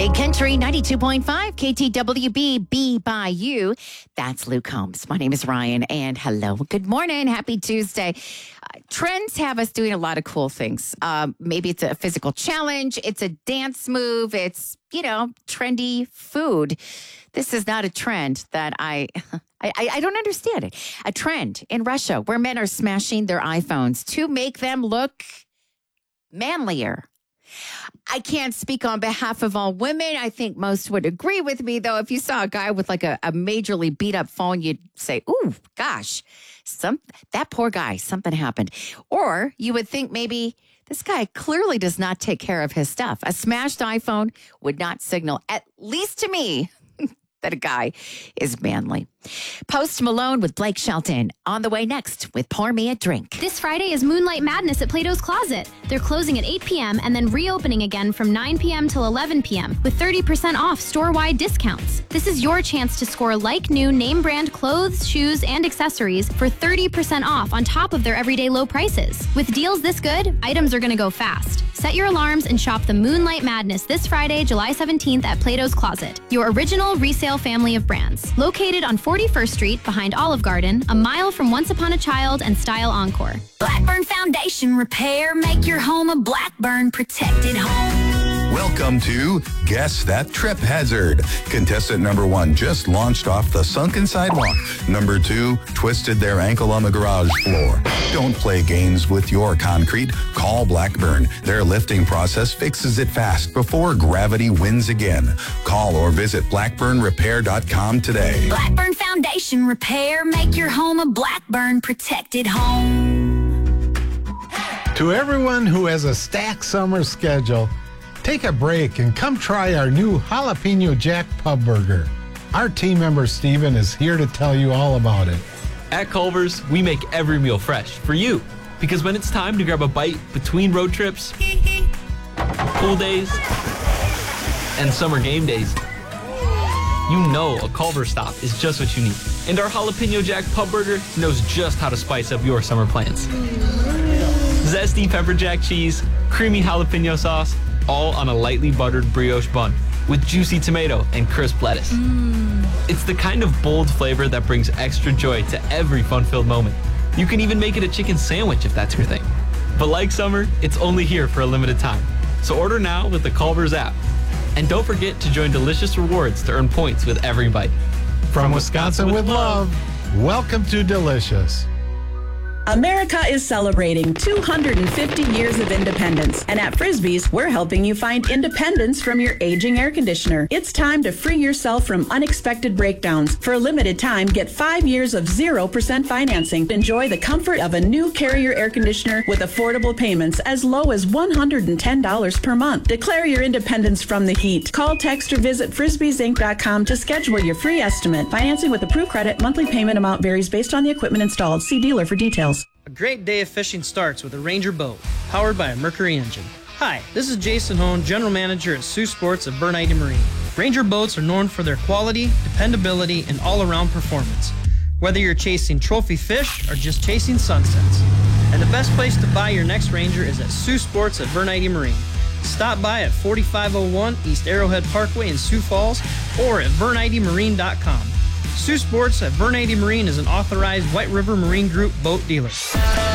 Big Country 92.5 KTWB, B by you. That's Luke Holmes. My name is Ryan, and hello. Good morning. Happy Tuesday. Trends have us doing a lot of cool things. Maybe it's a physical challenge. It's a dance move. It's, trendy food. This is not a trend that I don't understand it. A trend in Russia where men are smashing their iPhones to make them look manlier. I can't speak on behalf of all women. I think most would agree with me, though. If you saw a guy with like a majorly beat up phone, you'd say, ooh, gosh, that poor guy, something happened. Or you would think maybe this guy clearly does not take care of his stuff. A smashed iPhone would not signal, at least to me, that a guy is manly. Post Malone with Blake Shelton on the way next with Pour Me a Drink. This Friday is Moonlight Madness at Plato's Closet. They're closing at 8 p.m. and then reopening again from 9 p.m. till 11 p.m. with 30% off store-wide discounts. This is your chance to score like-new name-brand clothes, shoes, and accessories for 30% off on top of their everyday low prices. With deals this good, items are going to go fast. Set your alarms and shop the Moonlight Madness this Friday, July 17th at Plato's Closet, your original resale family of brands. Located on 41st Street behind Olive Garden, a mile from Once Upon a Child and Style Encore. Blackburn Foundation Repair. Make your home a Blackburn protected home. Welcome to Guess That Trip Hazard. Contestant number 1 just launched off the sunken sidewalk. Number 2 twisted their ankle on the garage floor. Don't play games with your concrete. Call Blackburn. Their lifting process fixes it fast before gravity wins again. Call or visit blackburnrepair.com today. Blackburn Foundation Repair. Make your home a Blackburn protected home. To everyone who has a stacked summer schedule, take a break and come try our new Jalapeno Jack Pub Burger. Our team member Steven is here to tell you all about it. At Culver's, we make every meal fresh for you. Because when it's time to grab a bite between road trips, pool days, and summer game days, you know a Culver's stop is just what you need. And our Jalapeno Jack Pub Burger knows just how to spice up your summer plans. Zesty pepper jack cheese, creamy jalapeno sauce, all on a lightly buttered brioche bun with juicy tomato and crisp lettuce. It's the kind of bold flavor that brings extra joy to every fun-filled moment. You can even make it a chicken sandwich if that's your thing. But like summer, it's only here for a limited time. So order now with the Culver's app. And don't forget to join Delicious Rewards to earn points with every bite. From Wisconsin with love, welcome to Delicious. America is celebrating 250 years of independence, and at Frisbee's, we're helping you find independence from your aging air conditioner. It's time to free yourself from unexpected breakdowns. For a limited time, get 5 years of 0% financing. Enjoy the comfort of a new Carrier air conditioner with affordable payments as low as $110 per month. Declare your independence from the heat. Call, text, or visit frisbeesinc.com to schedule your free estimate. Financing with approved credit. Monthly payment amount varies based on the equipment installed. See dealer for details. A great day of fishing starts with a Ranger boat, powered by a Mercury engine. Hi, this is Jason Hone, General Manager at Sioux Sports of Bernite Marine. Ranger boats are known for their quality, dependability, and all-around performance. Whether you're chasing trophy fish or just chasing sunsets. And the best place to buy your next Ranger is at Sioux Sports at Bernite Marine. Stop by at 4501 East Arrowhead Parkway in Sioux Falls or at VerniteMarine.com. Sioux Sports at Bernite Marine is an authorized White River Marine Group boat dealer.